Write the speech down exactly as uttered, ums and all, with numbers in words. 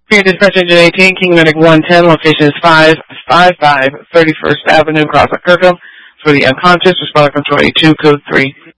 Here, dispatch engine eighteen, King Medic one ten, location is five fifty-five thirty-first Avenue, Crossett, Kirkham. For the unconscious, responder control eighty-two, code three.